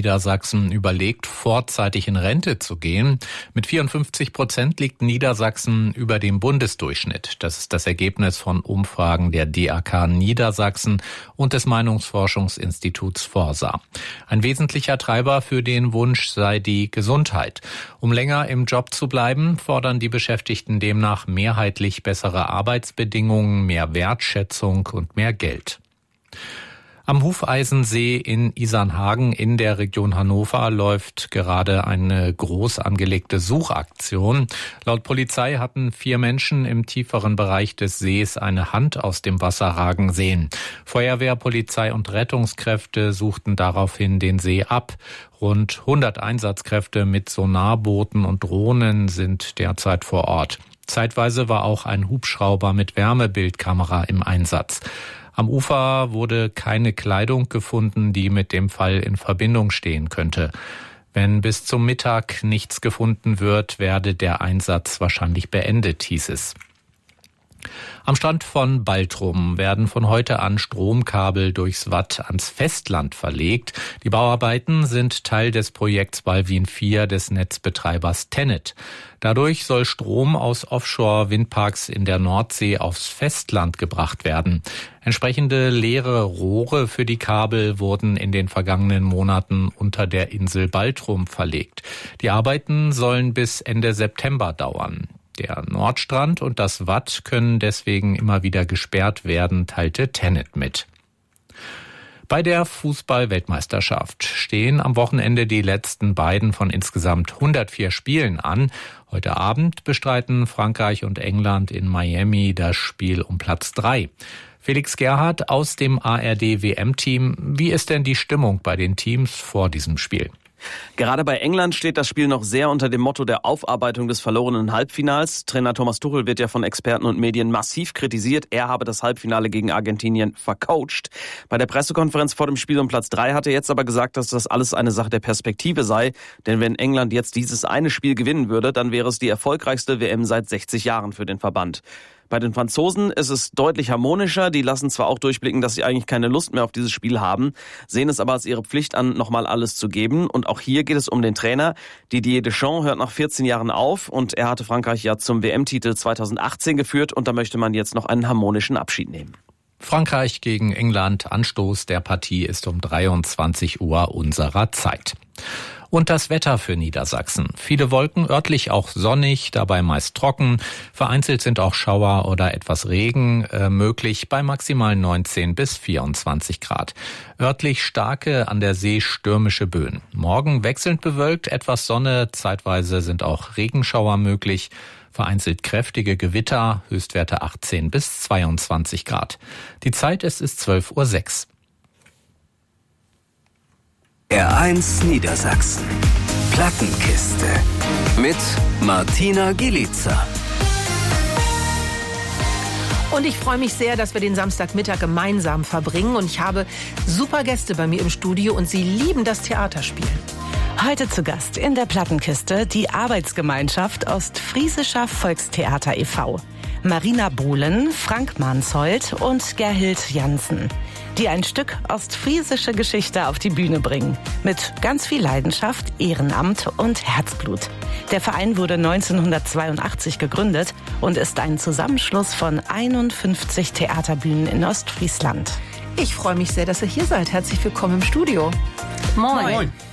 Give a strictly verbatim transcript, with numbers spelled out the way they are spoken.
Niedersachsen überlegt, vorzeitig in Rente zu gehen. Mit vierundfünfzig Prozent liegt Niedersachsen über dem Bundesdurchschnitt. Das ist das Ergebnis von Umfragen der D A K Niedersachsen und des Meinungsforschungsinstituts Forsa. Ein wesentlicher Treiber für den Wunsch sei die Gesundheit. Um länger im Job zu bleiben, fordern die Beschäftigten demnach mehrheitlich bessere Arbeitsbedingungen, mehr Wertschätzung und mehr Geld. Am Hufeisensee in Isernhagen in der Region Hannover läuft gerade eine groß angelegte Suchaktion. Laut Polizei hatten vier Menschen im tieferen Bereich des Sees eine Hand aus dem Wasser ragen sehen. Feuerwehr, Polizei und Rettungskräfte suchten daraufhin den See ab. Rund hundert Einsatzkräfte mit Sonarbooten und Drohnen sind derzeit vor Ort. Zeitweise war auch ein Hubschrauber mit Wärmebildkamera im Einsatz. Am Ufer wurde keine Kleidung gefunden, die mit dem Fall in Verbindung stehen könnte. Wenn bis zum Mittag nichts gefunden wird, werde der Einsatz wahrscheinlich beendet, hieß es. Am Strand von Baltrum werden von heute an Stromkabel durchs Watt ans Festland verlegt. Die Bauarbeiten sind Teil des Projekts Balwin vier des Netzbetreibers TenneT. Dadurch soll Strom aus Offshore-Windparks in der Nordsee aufs Festland gebracht werden. Entsprechende leere Rohre für die Kabel wurden in den vergangenen Monaten unter der Insel Baltrum verlegt. Die Arbeiten sollen bis Ende September dauern. Der Nordstrand und das Watt können deswegen immer wieder gesperrt werden, teilte TenneT mit. Bei der Fußball-Weltmeisterschaft stehen am Wochenende die letzten beiden von insgesamt hundertvier Spielen an. Heute Abend bestreiten Frankreich und England in Miami das Spiel um Platz drei. Felix Gerhardt aus dem A R D-W M-Team. Wie ist denn die Stimmung bei den Teams vor diesem Spiel? Gerade bei England steht das Spiel noch sehr unter dem Motto der Aufarbeitung des verlorenen Halbfinals. Trainer Thomas Tuchel wird ja von Experten und Medien massiv kritisiert. Er habe das Halbfinale gegen Argentinien vercoacht. Bei der Pressekonferenz vor dem Spiel um Platz drei hat er jetzt aber gesagt, dass das alles eine Sache der Perspektive sei. Denn wenn England jetzt dieses eine Spiel gewinnen würde, dann wäre es die erfolgreichste W M seit sechzig Jahren für den Verband. Bei den Franzosen ist es deutlich harmonischer. Die lassen zwar auch durchblicken, dass sie eigentlich keine Lust mehr auf dieses Spiel haben, sehen es aber als ihre Pflicht an, nochmal alles zu geben. Und auch hier geht es um den Trainer. Didier Deschamps hört nach vierzehn Jahren auf und er hatte Frankreich ja zum W M-Titel zweitausendachtzehn geführt und da möchte man jetzt noch einen harmonischen Abschied nehmen. Frankreich gegen England. Anstoß der Partie ist um dreiundzwanzig Uhr unserer Zeit. Und das Wetter für Niedersachsen. Viele Wolken, örtlich auch sonnig, dabei meist trocken. Vereinzelt sind auch Schauer oder etwas Regen äh, möglich bei maximal neunzehn bis vierundzwanzig Grad. Örtlich starke, an der See stürmische Böen. Morgen wechselnd bewölkt, etwas Sonne, zeitweise sind auch Regenschauer möglich. Vereinzelt kräftige Gewitter, Höchstwerte achtzehn bis zweiundzwanzig Grad. Die Zeit ist es zwölf Uhr sechs. R eins Niedersachsen. Plattenkiste. Mit Martina Gielitzer. Und ich freue mich sehr, dass wir den Samstagmittag gemeinsam verbringen. Und ich habe super Gäste bei mir im Studio und sie lieben das Theaterspielen. Heute zu Gast in der Plattenkiste die Arbeitsgemeinschaft Ostfriesischer Volkstheater e V Marina Bohlen, Frank Manshold und Gerhild Jansen, die ein Stück ostfriesische Geschichte auf die Bühne bringen. Mit ganz viel Leidenschaft, Ehrenamt und Herzblut. Der Verein wurde neunzehnhundertzweiundachtzig gegründet und ist ein Zusammenschluss von einundfünfzig Theaterbühnen in Ostfriesland. Ich freue mich sehr, dass ihr hier seid. Herzlich willkommen im Studio. Moin. Moin.